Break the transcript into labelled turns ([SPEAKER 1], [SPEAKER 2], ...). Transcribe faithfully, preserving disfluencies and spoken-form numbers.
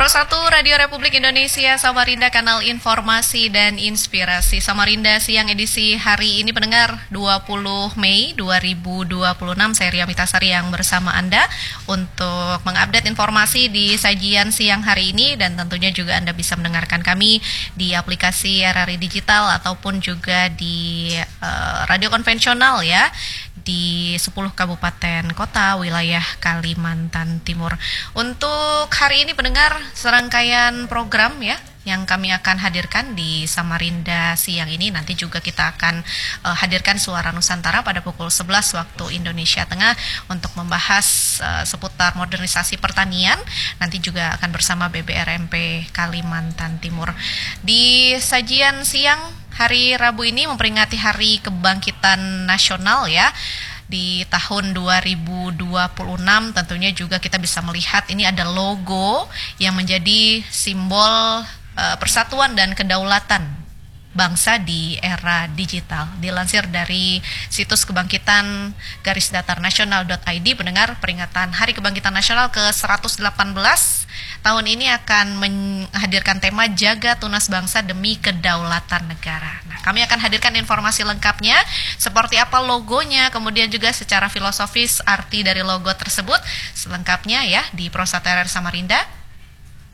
[SPEAKER 1] Pro satu Radio Republik Indonesia, Samarinda, kanal informasi dan inspirasi. Samarinda siang edisi hari ini pendengar dua puluh Mei dua ribu dua puluh enam. Saya Ria Mitasari yang bersama Anda untuk mengupdate informasi di sajian siang hari ini, dan tentunya juga Anda bisa mendengarkan kami di aplikasi R R I Digital ataupun juga di uh, radio konvensional ya, di sepuluh kabupaten kota wilayah Kalimantan Timur. Untuk hari ini pendengar, serangkaian program ya yang kami akan hadirkan di Samarinda siang ini. Nanti juga kita akan uh, hadirkan Suara Nusantara pada pukul sebelas waktu Indonesia Tengah untuk membahas uh, seputar modernisasi pertanian. Nanti juga akan bersama B B R M P Kalimantan Timur. Di sajian siang hari Rabu ini memperingati Hari Kebangkitan Nasional ya. Di tahun dua ribu dua puluh enam tentunya juga kita bisa melihat ini ada logo yang menjadi simbol uh, persatuan dan kedaulatan bangsa di era digital. Dilansir dari situs kebangkitan garis datar nasional dot i d, pendengar, peringatan Hari Kebangkitan Nasional ke seratus delapan belas tahun ini akan menghadirkan tema Jaga Tunas Bangsa Demi Kedaulatan Negara. Nah, kami akan hadirkan informasi lengkapnya, seperti apa logonya, kemudian juga secara filosofis arti dari logo tersebut, selengkapnya ya di Pro satu R R Samarinda